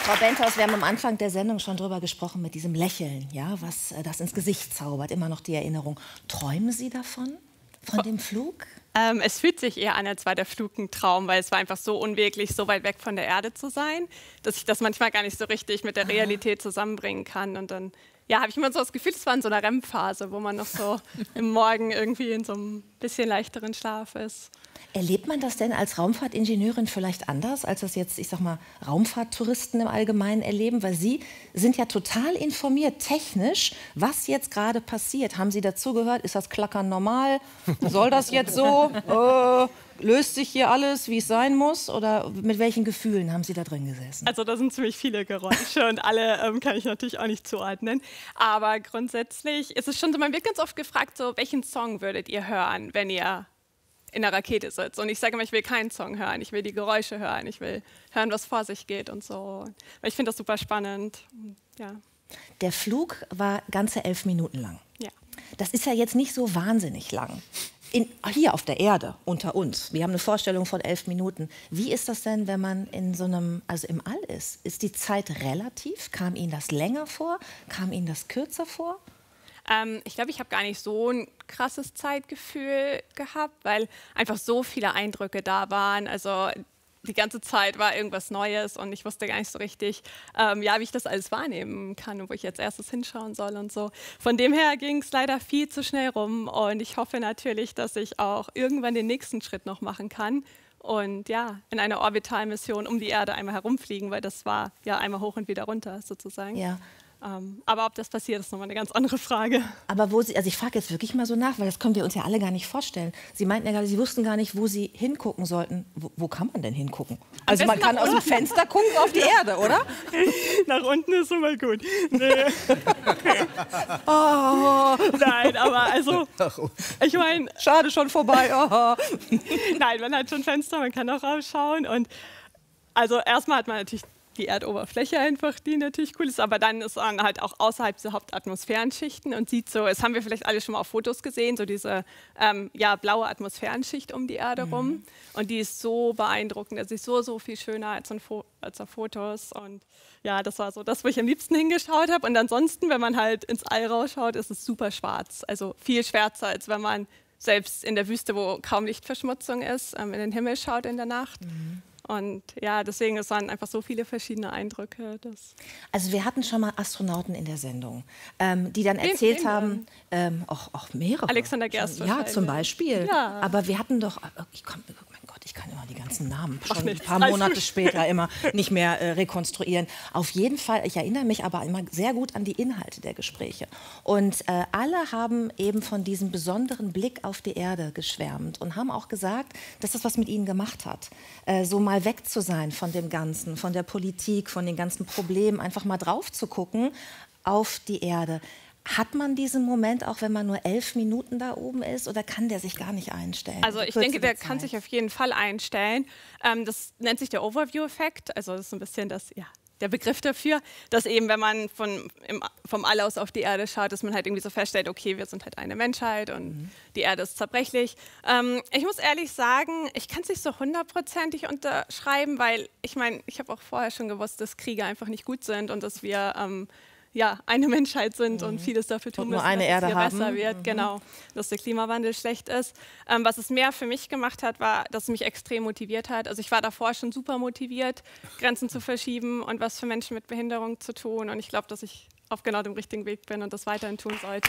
Frau Benthaus, wir haben am Anfang der Sendung schon drüber gesprochen, mit diesem Lächeln, ja, was das ins Gesicht zaubert, immer noch die Erinnerung. Träumen Sie davon, von dem Flug? Es fühlt sich eher an, als war der Flug ein Traum, weil es war einfach so unwirklich, so weit weg von der Erde zu sein, dass ich das manchmal gar nicht so richtig mit der Realität zusammenbringen kann. Und dann habe ich immer so das Gefühl, es war in so einer REM-Phase, wo man noch so im Morgen irgendwie in so einem bisschen leichteren Schlaf ist. Erlebt man das denn als Raumfahrtingenieurin vielleicht anders, als das jetzt, ich sag mal, Raumfahrttouristen im Allgemeinen erleben? Weil Sie sind ja total informiert, technisch, was jetzt gerade passiert. Haben Sie dazu gehört? Ist das Klackern normal? Soll das jetzt so? Löst sich hier alles, wie es sein muss? Oder mit welchen Gefühlen haben Sie da drin gesessen? Also da sind ziemlich viele Geräusche und alle kann ich natürlich auch nicht zuordnen. Aber grundsätzlich ist es schon so, man wird ganz oft gefragt, so, welchen Song würdet ihr hören, wenn ihr in der Rakete sitzt? Und ich sage immer, ich will keinen Song hören, ich will die Geräusche hören, ich will hören, was vor sich geht und so. Weil ich finde das super spannend. Ja. Der Flug war ganze 11 Minuten lang. Ja. Das ist ja jetzt nicht so wahnsinnig lang. Hier auf der Erde, unter uns. Wir haben eine Vorstellung von 11 Minuten. Wie ist das denn, wenn man in so einem, also im All ist? Ist die Zeit relativ? Kam Ihnen das länger vor? Kam Ihnen das kürzer vor? Ich glaube, ich habe gar nicht so ein krasses Zeitgefühl gehabt, weil einfach so viele Eindrücke da waren. Also die ganze Zeit war irgendwas Neues und ich wusste gar nicht so richtig, wie ich das alles wahrnehmen kann und wo ich als erstes hinschauen soll und so. Von dem her ging es leider viel zu schnell rum und ich hoffe natürlich, dass ich auch irgendwann den nächsten Schritt noch machen kann und ja, in einer Orbitalmission um die Erde einmal herumfliegen, weil das war ja einmal hoch und wieder runter sozusagen. Ja. Aber ob das passiert, ist nochmal eine ganz andere Frage. Aber wo Sie, also ich frage jetzt wirklich mal so nach, weil das können wir uns ja alle gar nicht vorstellen. Sie meinten ja gerade, Sie wussten gar nicht, wo Sie hingucken sollten. Wo kann man denn hingucken? Also man kann aus dem Fenster gucken auf die Erde, oder? Nach unten ist immer gut. Nee. Oh. Nein, aber also, ich meine... Schade, schon vorbei. Oh. Nein, man hat schon Fenster, man kann auch rausschauen. Und also erstmal hat man natürlich die Erdoberfläche einfach, die natürlich cool ist, aber dann ist man halt auch außerhalb dieser Hauptatmosphärenschichten und sieht so, das haben wir vielleicht alle schon mal auf Fotos gesehen, so diese blaue Atmosphärenschicht um die Erde rum und die ist so beeindruckend, also ist so viel schöner als auf Fotos und ja, das war so das, wo ich am liebsten hingeschaut habe und ansonsten, wenn man halt ins All rausschaut, ist es super schwarz, also viel schwärzer, als wenn man selbst in der Wüste, wo kaum Lichtverschmutzung ist, in den Himmel schaut in der Nacht. Und ja, deswegen, es waren einfach so viele verschiedene Eindrücke. Also wir hatten schon mal Astronauten in der Sendung, die dann erzählt haben, auch mehrere. Alexander Gerst Ja, zum Beispiel. Ja. Aber wir hatten doch, ich kann immer die ganzen Namen schon ein paar Monate später immer nicht mehr rekonstruieren. Auf jeden Fall, ich erinnere mich aber immer sehr gut an die Inhalte der Gespräche. Und alle haben eben von diesem besonderen Blick auf die Erde geschwärmt und haben auch gesagt, dass das was mit ihnen gemacht hat. So mal weg zu sein von dem Ganzen, von der Politik, von den ganzen Problemen, einfach mal drauf zu gucken auf die Erde. Hat man diesen Moment auch, wenn man nur 11 Minuten da oben ist, oder kann der sich gar nicht einstellen? Also ich denke, der kann sich auf jeden Fall einstellen. Das nennt sich der Overview-Effekt, also das ist ein bisschen der Begriff dafür, dass eben, wenn man vom All aus auf die Erde schaut, dass man halt irgendwie so feststellt, okay, wir sind halt eine Menschheit und die Erde ist zerbrechlich. Ich muss ehrlich sagen, ich kann es nicht so hundertprozentig unterschreiben, weil ich meine, ich habe auch vorher schon gewusst, dass Kriege einfach nicht gut sind und dass wir eine Menschheit sind und vieles dafür tun müssen, dass es hier besser wird. Genau, dass der Klimawandel schlecht ist. Was es mehr für mich gemacht hat, war, dass es mich extrem motiviert hat. Also ich war davor schon super motiviert, Grenzen zu verschieben und was für Menschen mit Behinderung zu tun. Und ich glaube, dass ich auf genau dem richtigen Weg bin und das weiterhin tun sollte.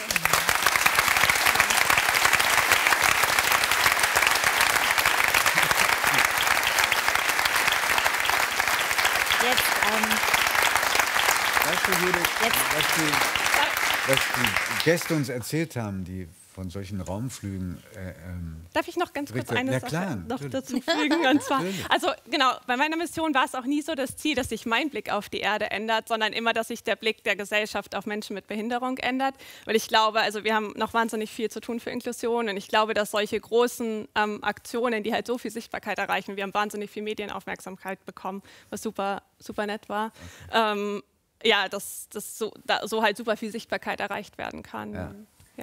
Weißt du, Judith, was die Gäste uns erzählt haben, die von solchen Raumflügen... Darf ich noch ganz kurz eine Sache noch natürlich. dazu fügen? Und zwar, also genau, bei meiner Mission war es auch nie so das Ziel, dass sich mein Blick auf die Erde ändert, sondern immer, dass sich der Blick der Gesellschaft auf Menschen mit Behinderung ändert. Weil ich glaube, also wir haben noch wahnsinnig viel zu tun für Inklusion und ich glaube, dass solche großen Aktionen, die halt so viel Sichtbarkeit erreichen, wir haben wahnsinnig viel Medienaufmerksamkeit bekommen, was super, super nett war. Okay. Dass so halt super viel Sichtbarkeit erreicht werden kann. Ja. Ja.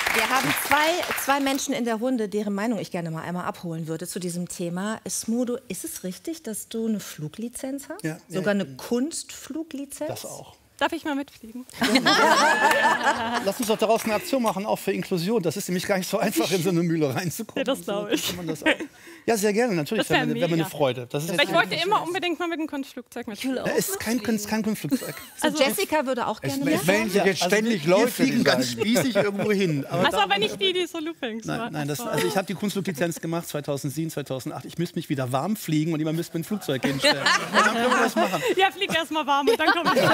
Wir haben zwei Menschen in der Runde, deren Meinung ich gerne mal einmal abholen würde zu diesem Thema. Smudo, ist es richtig, dass du eine Fluglizenz hast? Ja. Sogar eine Kunstfluglizenz? Das auch. Darf ich mal mitfliegen? Lass uns doch daraus eine Aktion machen, auch für Inklusion. Das ist nämlich gar nicht so einfach, in so eine Mühle reinzukommen. Ja, das glaube ich. Ja, sehr gerne, natürlich. Das wäre eine Freude. Das ist ich wollte immer unbedingt mal mit einem Kunstflugzeug mitfliegen. Es ist kein Kunstflugzeug. Also Jessica würde auch gerne Es melden sich jetzt ständig wir Leute. fliegen die ganz sagen, spießig irgendwo hin. Aber nicht die so Loopings machen. Nein, also ich habe die Kunstfluglizenz gemacht 2007, 2008. Ich müsste mich wieder warm fliegen und jemand müsste mir ein Flugzeug hinstellen. Und dann können wir das machen. Ja, flieg erst mal warm und dann komme ich.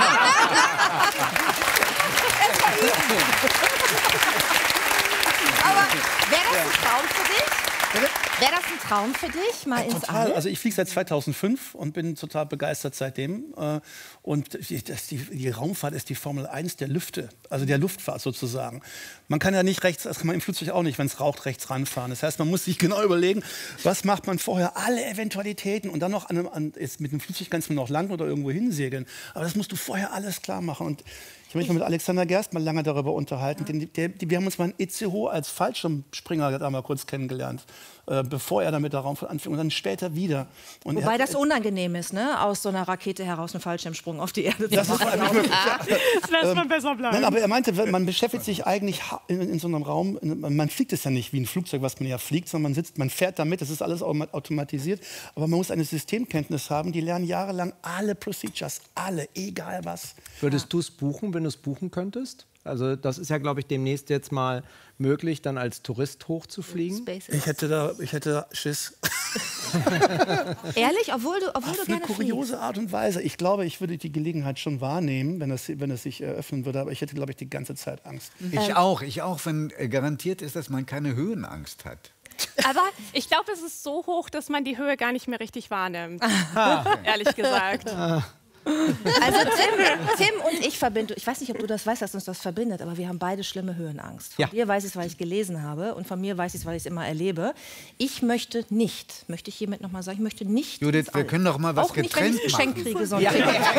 Aber wäre das ein Traum für dich? Wäre das ein Traum für dich, mal ins All? Also ich fliege seit 2005 und bin total begeistert seitdem. Und die Raumfahrt ist die Formel 1 der Lüfte, also der Luftfahrt sozusagen. Man kann ja nicht rechts, das kann man im Flugzeug auch nicht, wenn es raucht, rechts ranfahren. Das heißt, man muss sich genau überlegen, was macht man vorher, alle Eventualitäten und dann noch jetzt mit dem Flugzeug kannst du noch landen oder irgendwo hinsegeln. Aber das musst du vorher alles klar machen. Und ich habe mich mal mit Alexander Gerst mal lange darüber unterhalten. Wir haben uns mal in Itzehoe als Fallschirmspringer da mal kurz kennengelernt, bevor er dann mit der Raumfahrt anfing und dann später wieder. Und Wobei das unangenehm ist, ne? Aus so einer Rakete heraus einen Fallschirmsprung auf die Erde zu das ist machen. nicht möglich. Das lässt man besser bleiben. Nein, aber er meinte, man beschäftigt sich eigentlich in so einem Raum, man fliegt es ja nicht wie ein Flugzeug, was man ja fliegt, sondern man fährt damit, das ist alles automatisiert, aber man muss eine Systemkenntnis haben, die lernen jahrelang alle Procedures, alle, egal was. Würdest du es buchen, wenn du es buchen könntest? Also das ist ja, glaube ich, demnächst jetzt mal möglich, dann als Tourist hochzufliegen. Ich hätte Schiss. Ehrlich? Obwohl du Auf eine gerne kuriose fliegst? Art und Weise. Ich glaube, ich würde die Gelegenheit schon wahrnehmen, wenn es sich eröffnen würde, aber ich hätte, glaube ich, die ganze Zeit Angst. Ich auch, wenn garantiert ist, dass man keine Höhenangst hat. Aber ich glaube, es ist so hoch, dass man die Höhe gar nicht mehr richtig wahrnimmt. Ehrlich gesagt. Also Tim und ich verbinden, ich weiß nicht, ob du das weißt, dass uns das verbindet, aber wir haben beide schlimme Höhenangst. Von dir weiß ich es, weil ich gelesen habe und von mir weiß ich es, weil ich es immer erlebe. Ich möchte ich hiermit noch mal sagen, ich möchte nicht Judith, wir können doch mal was auch nicht, wenn ich getrennt ein Geschenk machen. kriege, sondern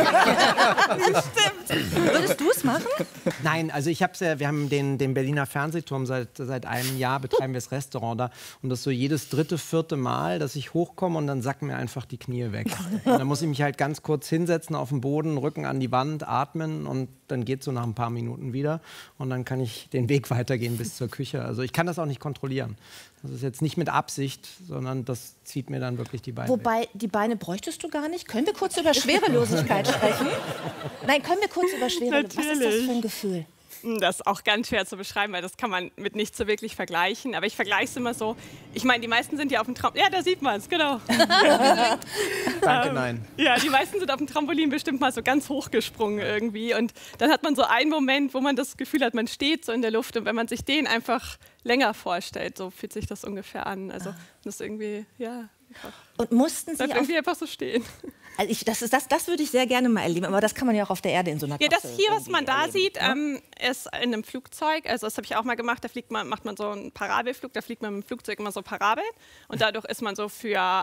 Stimmt. Würdest du es machen? Nein, also wir haben den Berliner Fernsehturm seit einem Jahr, betreiben wir das Restaurant da und das so jedes dritte, vierte Mal, dass ich hochkomme und dann sacken mir einfach die Knie weg. Und dann muss ich mich halt ganz kurz hinsetzen auf den Boden, Rücken an die Wand, atmen und dann geht es so nach ein paar Minuten wieder und dann kann ich den Weg weitergehen bis zur Küche. Also ich kann das auch nicht kontrollieren. Das ist jetzt nicht mit Absicht, sondern das zieht mir dann wirklich die Beine weg. Die Beine bräuchtest du gar nicht. Können wir kurz über Schwerelosigkeit sprechen? Nein, können wir kurz über Schwerelosigkeit. Was ist das für ein Gefühl? Das ist auch ganz schwer zu beschreiben, weil das kann man mit nichts so wirklich vergleichen. Aber ich vergleiche es immer so. Ich meine, die meisten sind ja auf dem Trampolin. Ja, da sieht man es, genau. Danke, nein. Ja, die meisten sind auf dem Trampolin bestimmt mal so ganz hochgesprungen irgendwie. Und dann hat man so einen Moment, wo man das Gefühl hat, man steht so in der Luft. Und wenn man sich den einfach länger vorstellt, so fühlt sich das ungefähr an. Also das ist irgendwie, ja. Und mussten Sie irgendwie einfach so stehen. Also das würde ich sehr gerne mal erleben, aber das kann man ja auch auf der Erde in so einer Kapsel. Ja, das hier, was man da erleben, sieht, ist in einem Flugzeug. Also das habe ich auch mal gemacht. Da macht man so einen Parabelflug. Da fliegt man mit dem Flugzeug immer so Parabeln. Und dadurch ist man so für